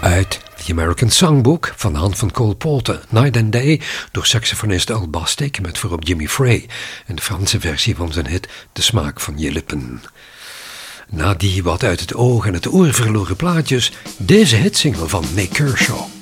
Uit The American Songbook van de hand van Cole Porter, Night and Day, door saxofonist Al Bostic met voorop Jimmy Frey en de Franse versie van zijn hit De Smaak van Je Lippen. Na die wat uit het oog en het oor verloren plaatjes, deze hitsingle van Nick Kershaw.